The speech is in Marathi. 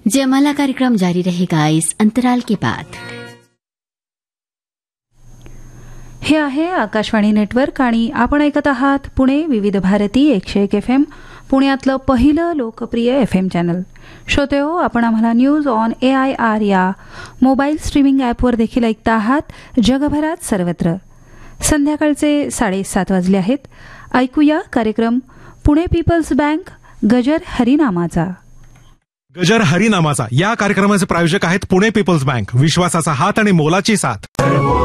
जयमाला कार्यक्रम जारी रहेगा इस अंतराल के बाद। हे आहे आकाशवाणी नेटवर्क आणि आपण ऐकत आहात पुणे विविध भारती 101 FM, पुण्यातलं पहिलं लोकप्रिय FM चॅनल. श्रोतेहो, आपण आम्हाला न्यूज ऑन AIR या मोबाईल स्ट्रीमिंग ॲपवर देखील ऐकता आहात, जगभरात सर्वत्र. संध्याकाळचे 7:30 वाजले आहेत. ऐकूया कार्यक्रम पुणे पीपल्स बँक गजर हरिनामाचा. गजर हरिनामाचा या कार्यक्रमाचे प्रायोजक आहेत पुणे पीपल्स बँक, विश्वासाचा हात आणि मोलाची साथ.